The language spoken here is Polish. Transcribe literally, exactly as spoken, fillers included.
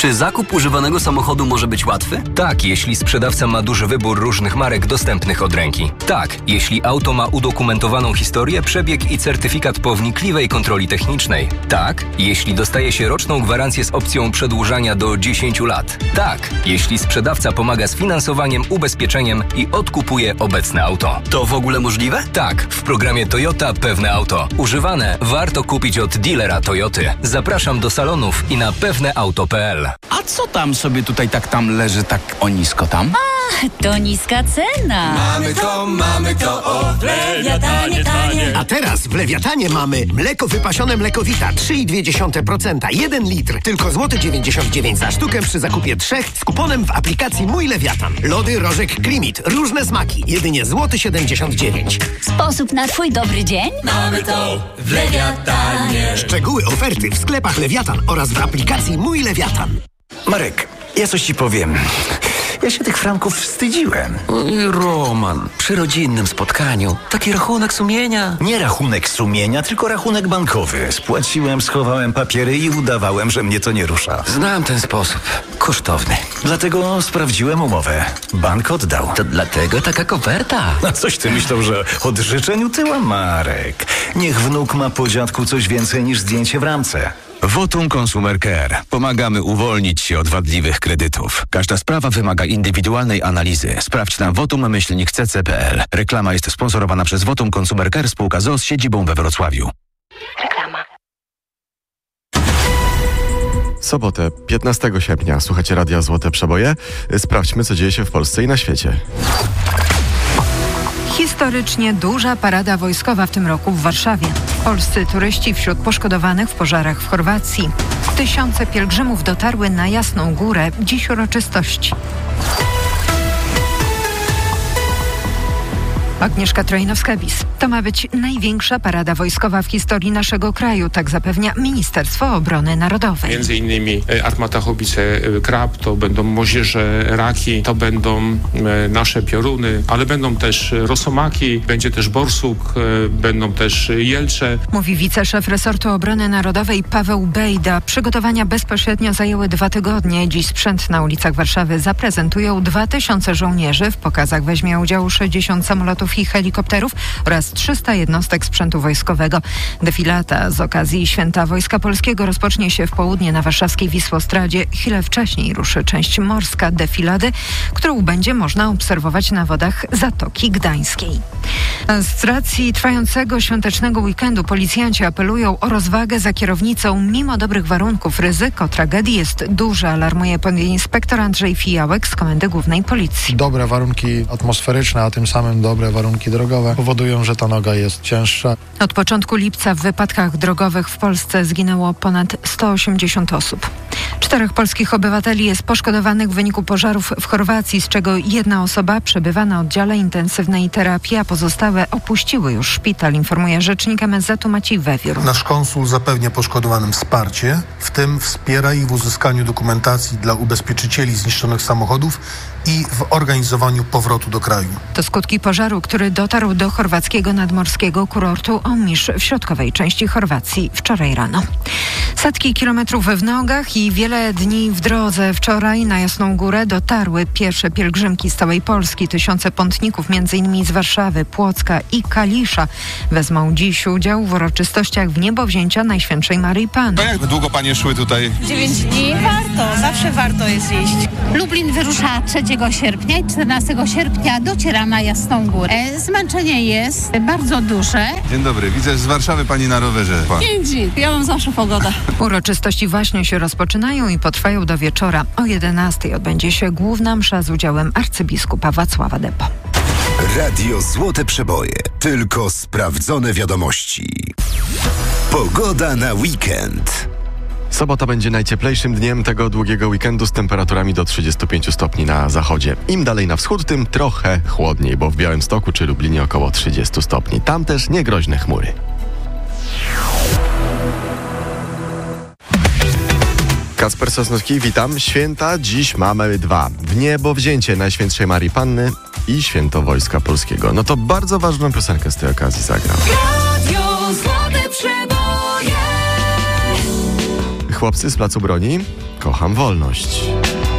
Czy zakup używanego samochodu może być łatwy? Tak, jeśli sprzedawca ma duży wybór różnych marek dostępnych od ręki. Tak, jeśli auto ma udokumentowaną historię, przebieg i certyfikat po wnikliwej kontroli technicznej. Tak, jeśli dostaje się roczną gwarancję z opcją przedłużania do dziesięciu lat. Tak, jeśli sprzedawca pomaga z finansowaniem, ubezpieczeniem i odkupuje obecne auto. To w ogóle możliwe? Tak, w programie Toyota Pewne Auto. Używane warto kupić od dealera Toyoty. Zapraszam do salonów i na pewneauto kropka p l. A co tam sobie tutaj tak tam leży tak o nisko tam? Ach, to niska cena. Mamy to, mamy to, o, w Lewiatanie tanie. A teraz w Lewiatanie mamy mleko wypasione Mlekowita trzy i dwie dziesiąte procent, jeden litr, tylko złoty dziewięćdziesiąt dziewięć za sztukę przy zakupie trzech z kuponem w aplikacji Mój Lewiatan. Lody Rożek Klimit, różne smaki, jedynie złoty siedemdziesiąt dziewięć. Sposób na twój dobry dzień? Mamy to w Lewiatanie. Szczegóły oferty w sklepach Lewiatan oraz w aplikacji Mój Lewiatan. Marek, ja coś ci powiem. Ja się tych franków wstydziłem. Oj, Roman, przy rodzinnym spotkaniu. Taki rachunek sumienia. Nie rachunek sumienia, tylko rachunek bankowy. Spłaciłem, schowałem papiery i udawałem, że mnie to nie rusza. Znam ten sposób. Kosztowny. Dlatego sprawdziłem umowę. Bank oddał. To dlatego taka koperta. A coś ty myślał, że od życzeń utyła, Marek? Niech wnuk ma po dziadku coś więcej niż zdjęcie w ramce. Votum Consumer Care. Pomagamy uwolnić się od wadliwych kredytów. Każda sprawa wymaga indywidualnej analizy. Sprawdź na votum myślnik c c kropka p l. Reklama jest sponsorowana przez Votum Consumer Care, spółka z o o z siedzibą we Wrocławiu. Reklama. Sobotę, piętnastego sierpnia. Słuchacie Radia Złote Przeboje. Sprawdźmy, co dzieje się w Polsce i na świecie. Historycznie duża parada wojskowa w tym roku w Warszawie. Polscy turyści wśród poszkodowanych w pożarach w Chorwacji. Tysiące pielgrzymów dotarły na Jasną Górę. Dziś uroczystości. Agnieszka Trojnowska-Bis. To ma być największa parada wojskowa w historii naszego kraju, tak zapewnia Ministerstwo Obrony Narodowej. Między innymi armata haubice Krab, to będą moździerze Raki, to będą nasze pioruny, ale będą też rosomaki, będzie też borsuk, będą też jelcze. Mówi wiceszef resortu obrony narodowej Paweł Bejda. Przygotowania bezpośrednio zajęły dwa tygodnie. Dziś sprzęt na ulicach Warszawy zaprezentują dwa tysiące żołnierzy. W pokazach weźmie udział sześćdziesiąt samolotów i helikopterów oraz trzysta jednostek sprzętu wojskowego. Defilata z okazji Święta Wojska Polskiego rozpocznie się w południe na warszawskiej Wisłostradzie. Chwilę wcześniej ruszy część morska defilady, którą będzie można obserwować na wodach Zatoki Gdańskiej. Z racji trwającego świątecznego weekendu policjanci apelują o rozwagę za kierownicą. Mimo dobrych warunków ryzyko tragedii jest duże, alarmuje podinspektor Andrzej Fijałek z Komendy Głównej Policji. Dobre warunki atmosferyczne, a tym samym dobre warunki drogowe powodują, że ta noga jest cięższa. Od początku lipca w wypadkach drogowych w Polsce zginęło ponad sto osiemdziesiąt osób. Czterech polskich obywateli jest poszkodowanych w wyniku pożarów w Chorwacji, z czego jedna osoba przebywa na oddziale intensywnej terapii, a pozostałe opuściły już szpital, informuje rzecznik M S Z-u Maciej Wewiór. Nasz konsul zapewnia poszkodowanym wsparcie, w tym wspiera ich w uzyskaniu dokumentacji dla ubezpieczycieli zniszczonych samochodów i w organizowaniu powrotu do kraju. To skutki pożaru, który dotarł do chorwackiego nadmorskiego kurortu Omisz w środkowej części Chorwacji wczoraj rano. Setki kilometrów w nogach i wiele dni w drodze. Wczoraj na Jasną Górę dotarły pierwsze pielgrzymki z całej Polski. Tysiące pątników, między innymi z Warszawy, Płocka i Kalisza, wezmą dziś udział w uroczystościach w niebowzięcia Najświętszej Maryi Panny. To jak długo panie szły tutaj? Dziewięć dni. Warto, zawsze warto jest iść. Lublin wyrusza trzeciego sierpnia i czternastego sierpnia dociera na Jasną Górę. E, zmęczenie jest bardzo duże. Dzień dobry, widzę z Warszawy pani na rowerze. Pan. Pięć dni, ja mam zawsze pogodę. Uroczystości właśnie się rozpoczynają i potrwają do wieczora. O jedenastej odbędzie się główna msza z udziałem arcybiskupa Wacława Depo. Radio Złote Przeboje. Tylko sprawdzone wiadomości. Pogoda na weekend. Sobota będzie najcieplejszym dniem tego długiego weekendu z temperaturami do trzydziestu pięciu stopni na zachodzie. Im dalej na wschód, tym trochę chłodniej, bo w Białymstoku czy Lublinie około trzydziestu stopni. Tam też niegroźne chmury. Kacper Sosnowski, witam. Święta dziś mamy dwa. W niebowzięcie Najświętszej Maryi Panny i Święto Wojska Polskiego. No to bardzo ważną piosenkę z tej okazji zagram. Radio Złote Przeboje. Chłopcy z Placu Broni, kocham wolność.